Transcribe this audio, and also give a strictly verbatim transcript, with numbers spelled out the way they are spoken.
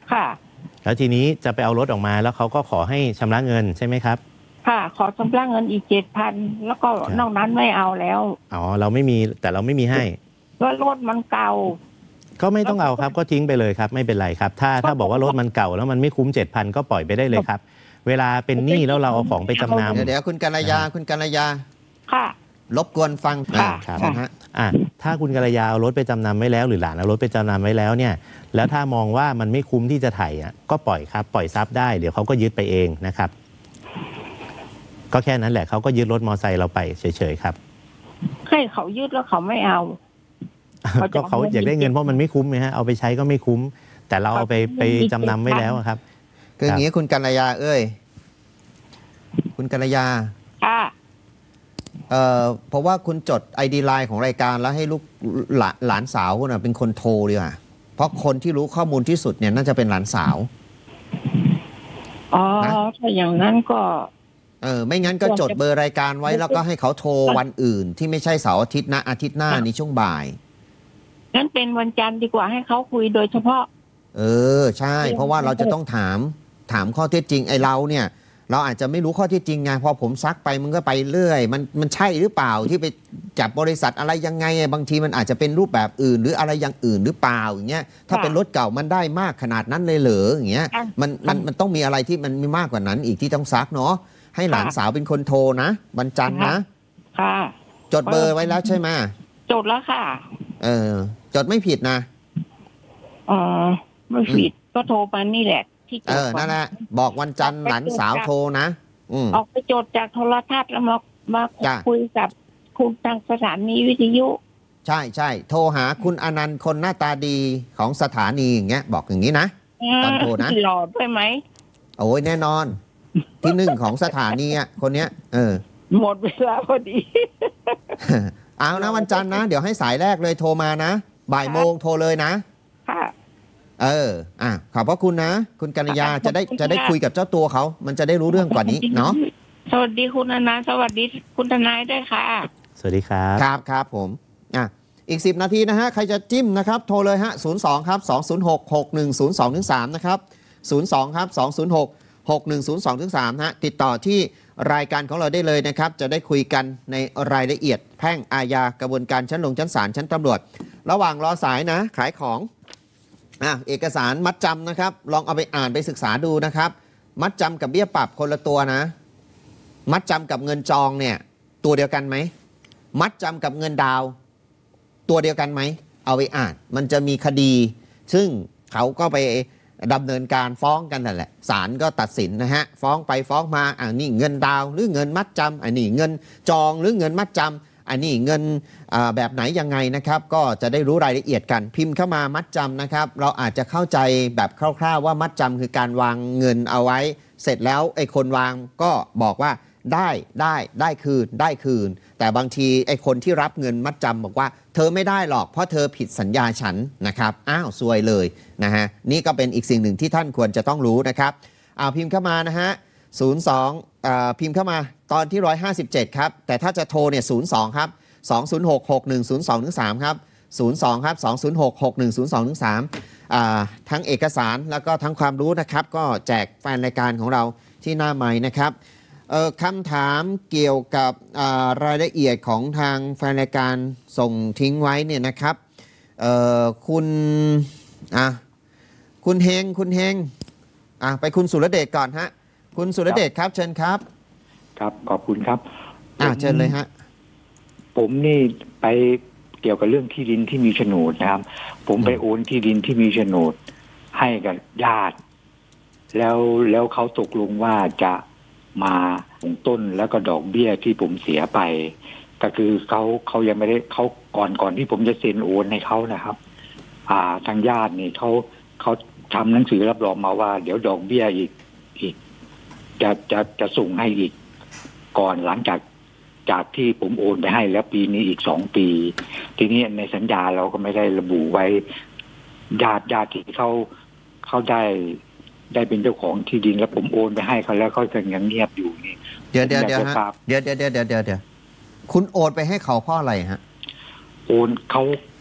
ค่ะแล้วทีนี้จะไปเอารถออกมาแล้วเขาก็ขอให้ชำระเงินใช่ไหมครับค่ะขอชำระเงินอีกเจ็ดพันแล้วก็นอกนั้นไม่เอาแล้วอ๋อเราไม่มีแต่เราไม่มีให้ว่ารถมันเก่าก็ไม่ต้องเอาครับก็ทิ้งไปเลยครับไม่เป็นไรครับถ้าถ้าบอกว่ารถมันเก่าแล้วมันไม่คุ้มเจ็ดพันก็ปล่อยไปได้เลยครับเวลาเป็นหนี้แล้วเราเอาของไปจำนำเดี๋ยวเดี๋ยวคุณกัลยาคุณกัลยาค่ะรบกวนฟังค่ะครับอ่ะถ้าคุณกัลยาเอารถไปจำนำไว้แล้วหรือหลานเอารถไปจำนำไว้แล้วเนี่ยแล้วถ้ามองว่ามันไม่คุ้มที่จะไถ่อ่ะก็ปล่อยครับปล่อยทรัพย์ได้เดี๋ยวเขาก็ยึดไปเองนะครับก็แค่นั้นแหละเขาก็ยึดรถมอเตอร์ไซค์เราไปเฉยๆครับให้เขายึดแล้วเขาไม่เอาก็เขาอยากได้เงินเพราะมันไม่คุ้มไงฮะเอาไปใช้ก็ไม่คุ้มแต่เราเอาไปไปจำนำไว้แล้วครับคืออย่างนี้คุณกัลยาเอ้ยคุณกัลยาค่ะเอ่อเพราะว่าคุณจด ไอ ดี ไลน์ ของรายการแล้วให้ลูกหลานหลานสาวคุณเป็นคนโทรดีกว่าเพราะคนที่รู้ข้อมูลที่สุดเนี่ยน่าจะเป็นหลานสาวอ๋อถ้าอย่างนั้นก็เออไม่งั้นก็จดเบอร์รายการไว้แล้วก็ให้เขาโทรวันอื่นที่ไม่ใช่เสาร์อาทิตย์นะอาทิตย์หน้าในช่วงบ่ายงั้นเป็นวันจันทร์ดีกว่าให้เขาคุยโดยเฉพาะเออใช่เพราะว่าเราจะต้องถามถามข้อเท็จจริงไอ้เราเนี่ยเราอาจจะไม่รู้ข้อเท็จจริงไงพอผมซักไปมันก็ไปเรื่อยมันมันใช่หรือเปล่าที่ไปจับบริษัทอะไรยังไงบางทีมันอาจจะเป็นรูปแบบอื่นหรืออะไรอย่างอื่นหรือเปล่าอย่างเงี้ยถ้าเป็นรถเก่ามันได้มากขนาดนั้นเลยเหรออย่างเงี้ยมันมันมันต้องมีอะไรที่มันมีมากกว่านั้นอีกที่ต้องซักเนาะให้หลานสาวเป็นคนโทรนะวันจันทร์นะค่ะจดเบอร์ไว้แล้วใช่ไหมจดแล้วค่ะเออจดไม่ผิดนะอ๋อไม่ผิดก็โทรไปนี่แหละที่เออนั่นแหละบอกวันจันทร์หลานสาวโทรนะออกไปจดจากโทรทัศน์แล้วมามาคุยกับคุณทางสถานีวิทยุใช่ใช่โทรหาคุณอนันต์คนหน้าตาดีของสถานีอย่างเงี้ยบอกอย่างนี้นะตอนโทรนะหล่อด้วยไหมโอ้ยแน่นอนที่หนึ่งของสถานีอ่ะคนเนี้ยเออหมดเวลาพอดีเอานะวันจันทร์นะเดี๋ยวให้สายแรกเลยโทรมานะบ่ายโมงโทรเลยนะค่ะเอออ่ะขอบพระคุณนะคุณกัลยาจะได้จะได้คุยกับเจ้าตัวเขามันจะได้รู้เรื่องกว่านี้เนาะสวัสดีคุณอนันต์สวัสดีคุณทนายด้วยค่ะสวัสดีครับครับครับผมอ่ะอีกสิบนาทีนะฮะใครจะจิ้มนะครับโทรเลยฮะศูนย์ สองครับสอง ศูนย์ หก หก หนึ่ง ศูนย์ สอง สามนะครับศูนย์ สองครับสอง ศูนย์ หก หก หนึ่ง ศูนย์ สอง สามฮะติดต่อที่รายการของเราได้เลยนะครับจะได้คุยกันในรายละเอียดแพ่งอาญากระบวนการชั้นลงชั้นศาลชั้นตำรวจระหว่างรอสายนะขายของอ่ะเอกสารมัดจำนะครับลองเอาไปอ่านไปศึกษาดูนะครับมัดจำกับเบี้ยปรับคนละตัวนะมัดจำกับเงินจองเนี่ยตัวเดียวกันไหมมัดจำกับเงินดาวตัวเดียวกันไหมเอาไปอ่านมันจะมีคดีซึ่งเขาก็ไปดำเนินการฟ้องกันนั่นแหละศาลก็ตัดสินนะฮะฟ้องไปฟ้องมาอ่านี่เงินดาวหรือเงินมัดจำอันนี้เงินจองหรือเงินมัดจำอันนี้เงินแบบไหนยังไงนะครับก็จะได้รู้รายละเอียดกันพิมพ์เข้ามามัดจำนะครับเราอาจจะเข้าใจแบบคร่าวๆว่ามัดจำคือการวางเงินเอาไว้เสร็จแล้วไอ้คนวางก็บอกว่าได้ได้ได้คืนได้คืนแต่บางทีไอ้คนที่รับเงินมัดจำบอกว่าเธอไม่ได้หรอกเพราะเธอผิดสัญญาฉันนะครับอ้าวซวยเลยนะฮะนี่ก็เป็นอีกสิ่งหนึ่งที่ท่านควรจะต้องรู้นะครับเอาพิมพ์เข้ามานะฮะศูนย์ สองอ่าพิมพ์เข้ามาตอนที่หนึ่งร้อยห้าสิบเจ็ดครับแต่ถ้าจะโทรเนี่ยศูนย์ สองครับสอง ศูนย์ หก หก หนึ่ง ศูนย์ สอง สามครับศูนย์ สองครับสอง ศูนย์ หก หก หนึ่ง ศูนย์ สอง สามอ่าทั้งเอกสารแล้วก็ทั้งความรู้นะครับก็แจกแฟนรายการของเราที่หน้าไมค์นะครับคำถามเกี่ยวกับรายละเอียดของทางแฟนรายการส่งทิ้งไว้เนี่ยนะครับคุณอ่ะคุณเฮงคุณเฮงอ่ะไปคุณสุรเดชก่อนฮะคุณสุรเดชครับเชิญครับครับขอบคุณครับอ่ะเชิญเลยฮะผมนี่ไปเกี่ยวกับเรื่องที่ดินที่มีโฉนดนะครับผมไปโอนที่ดินที่มีโฉนดให้กับญาติแล้วแล้วเขาตกลงว่าจะมาของต้นแล้วก็ดอกเบี้ยที่ผมเสียไปก็คือเขาเขายังไม่ได้เขาก่อนก่อนที่ผมจะเซ็นโอนให้เขานะครับอ่าทางญาตินี่เขาเขาทำหนังสือรับรองมาว่าเดี๋ยวดอกเบี้ยอีกอีกจะจะจะส่งให้อีกก่อนหลังจากจากที่ผมโอนไปให้แล้วปีนี้อีกสองปีทีนี้ในสัญญาเราก็ไม่ได้ระบุไว้ญาติญาติที่เขาเขาได้ได้เป็นเจ้าของที่ดินแล้วผมโอนไปให้เขาแล้วเขายังเงียบอยู่นี่เดี๋ยวเดี๋ยวเดี๋ยวเดี๋ยวเดี๋ยวเดี๋ยวเดี๋ยวเดี๋ยวคุณโอนไปให้เขาเพราะอะไรฮะโอนเขา